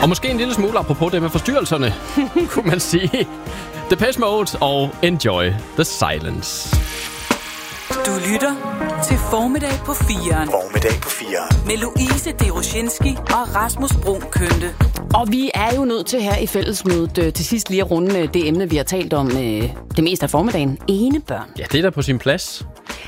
Og måske en lille smule apropos det med forstyrrelserne, kunne man sige. Depeche Mode og Enjoy the Silence. Du lytter til Formiddag på 4'eren. Formiddag på 4'eren. Med Louise Deroshinski og Rasmus Bruun Kønte. Og vi er jo nødt til her i fællesmødet til sidst lige at runde det emne, vi har talt om det meste af formiddagen. Enebørn. Ja, det er der på sin plads.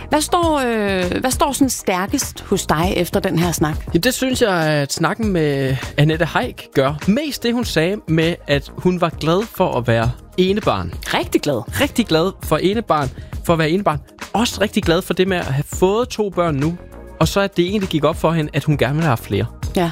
Hvad står sådan stærkest hos dig efter den her snak? Ja, det synes jeg, at snakken med Annette Heick gør. Mest det, hun sagde med, at hun var glad for at være enebarn. Rigtig glad. Rigtig glad for at være enebarn. Også rigtig glad for det med at have fået 2 børn nu. Og så at det egentlig gik op for hende, at hun gerne ville have flere. Ja.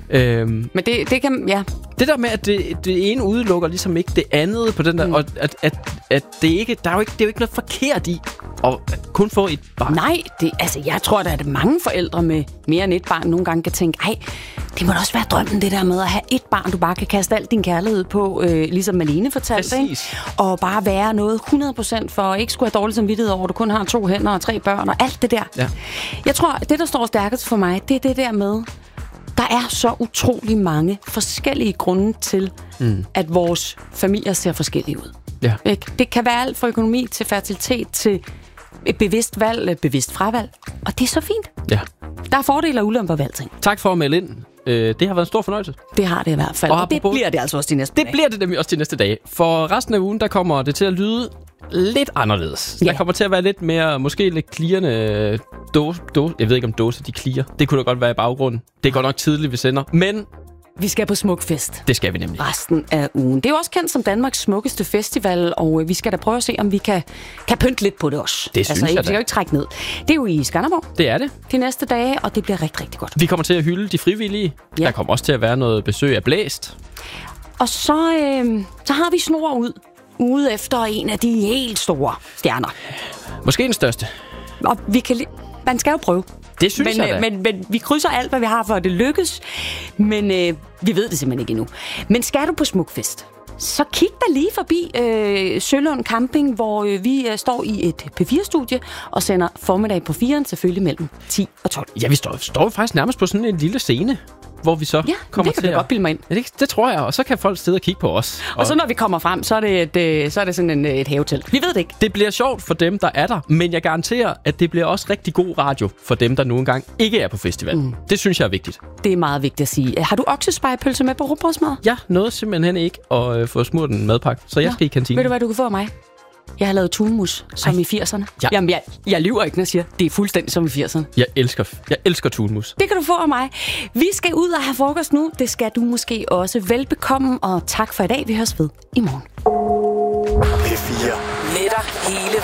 Men det kan, ja. Det der med, at det ene udelukker ligesom ikke det andet på den der, og at det ikke, det er jo ikke noget forkert i at kun få et barn. Nej, jeg tror, der er mange forældre med mere end et barn nogle gange kan tænke, det må da også være drømmen, det der med at have et barn, du bare kan kaste al din kærlighed på, ligesom Malene fortalte, ikke? Og bare være noget 100% for ikke skulle have dårlig samvittighed over, at du kun har 2 hænder og 3 børn og alt det der. Ja. Jeg tror, det der står stærkest for mig, det er det der med, der er så utrolig mange forskellige grunde til, at vores familier ser forskellige ud. Ja. Det kan være alt fra økonomi til fertilitet til et bevidst valg, bevidst fravalg. Og det er så fint. Ja. Der er fordele og ulemper ved alting. Tak for at melde ind. Det har været en stor fornøjelse. Det har det i hvert fald. Og det bliver det altså også de næste dage. Det bliver det nemlig også de næste dage. For resten af ugen, der kommer det til at lyde lidt anderledes. Ja. Der kommer til at være lidt mere, måske lidt klirrende dåse. Jeg ved ikke, om dåse de klirer. Det kunne da godt være i baggrunden. Det går nok tidligt, vi sender. Men vi skal på Smukfest. Det skal vi nemlig. Resten af ugen. Det er jo også kendt som Danmarks smukkeste festival, og vi skal da prøve at se, om vi kan pynte lidt på det også. Det synes jeg da. Vi skal jo ikke trække ned. Det er jo i Skanderborg. Det er det. De næste dage, og det bliver rigtig, rigtig godt. Vi kommer til at hylde de frivillige. Ja. Der kommer også til at være noget besøg af Blæst. Og så har vi snor ude efter en af de helt store stjerner. Måske den største. Og man skal jo prøve. Det synes jeg da. Men vi krydser alt, hvad vi har, for at det lykkes. Men vi ved det simpelthen ikke endnu. Men skal du på Smukfest, så kig da lige forbi Sølund Camping, hvor vi står i et P4-studie og sender Formiddag på 4'eren, selvfølgelig mellem 10 og 12. Ja, vi står faktisk nærmest på sådan en lille scene, hvor vi så kommer til det kan godt bilde mig ind. Ja, det tror jeg, og så kan folk sidde og kigge på os. Og så når vi kommer frem, så er det sådan et havetelt. Vi ved det ikke. Det bliver sjovt for dem, der er der, men jeg garanterer, at det bliver også rigtig god radio for dem, der nu engang ikke er på festival. Det synes jeg er vigtigt. Det er meget vigtigt at sige. Har du oksespejepølse med på rugbrødsmad? Jeg nåede simpelthen ikke at få smurt en madpakke, så jeg skal i kantinen. Ved du, hvad du kan få af mig? Jeg har lavet tunmus, som i 80'erne. Ja. Jamen, jeg lyver ikke, når jeg siger, det er fuldstændig som i 80'erne. Jeg elsker tunmus. Det kan du få af mig. Vi skal ud og have frokost nu. Det skal du måske også. Velbekomme, og tak for i dag. Vi høres ved i morgen. P4. Med dig hele